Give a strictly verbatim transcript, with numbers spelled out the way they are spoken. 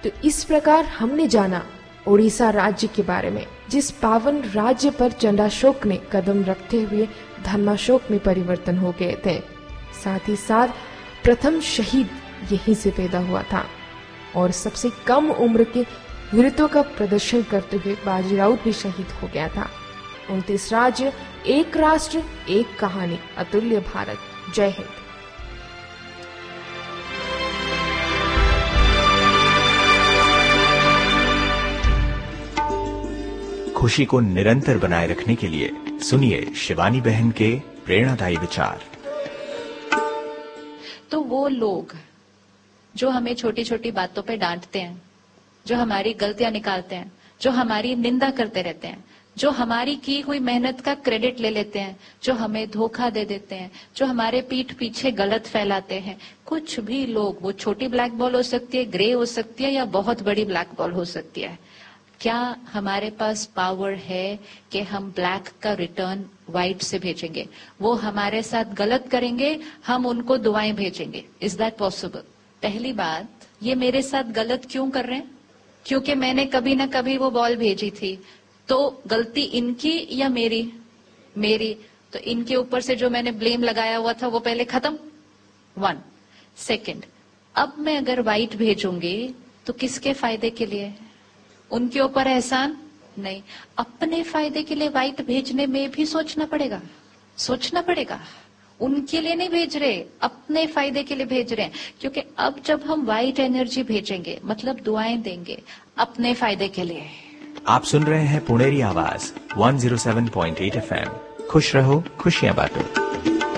तो इस प्रकार हमने जाना ओडिशा राज्य के बारे में, जिस पावन राज्य पर चंडाशोक ने कदम रखते हुए धर्माशोक में परिवर्तन हो गए थे। साथ ही साथ प्रथम शहीद यहीं से पैदा हुआ था और सबसे कम उम्र के वीरत्व का प्रदर्शन करते हुए बाजीराउत भी शहीद हो गया था। उनतीस राज्य, एक राष्ट्र, एक कहानी, अतुल्य भारत। जय हिंद। खुशी को निरंतर बनाए रखने के लिए सुनिए शिवानी बहन के प्रेरणादायी विचार। तो वो लोग जो हमें छोटी छोटी बातों पे डांटते हैं, जो हमारी गलतियां निकालते हैं, जो हमारी निंदा करते रहते हैं, जो हमारी की हुई मेहनत का क्रेडिट ले लेते हैं, जो हमें धोखा दे देते हैं, जो हमारे पीठ पीछे गलत फैलाते हैं, कुछ भी लोग, वो छोटी ब्लैक बॉल हो सकती है, ग्रे हो सकती है, या बहुत बड़ी ब्लैक बॉल हो सकती है, क्या हमारे पास पावर है कि हम ब्लैक का रिटर्न व्हाइट से भेजेंगे? वो हमारे साथ गलत करेंगे, हम उनको दुआएं भेजेंगे। Is that possible? पहली बात, ये मेरे साथ गलत क्यों कर रहे हैं? क्योंकि मैंने कभी ना कभी वो बॉल भेजी थी। तो गलती इनकी या मेरी? मेरी। तो इनके ऊपर से जो मैंने ब्लेम लगाया हुआ था वो पहले खत्म। वन सेकेंड, अब मैं अगर व्हाइट भेजूंगी तो किसके फायदे के लिए? उनके ऊपर एहसान नहीं, अपने फायदे के लिए व्हाइट भेजने में भी सोचना पड़ेगा, सोचना पड़ेगा। उनके लिए नहीं भेज रहे, अपने फायदे के लिए भेज रहे हैं। क्योंकि अब जब हम व्हाइट एनर्जी भेजेंगे, मतलब दुआएं देंगे अपने फायदे के लिए। आप सुन रहे हैं पुणेरी आवाज एक सौ सात पॉइंट आठ एफ एम। खुश रहो, खुशियां बांटो।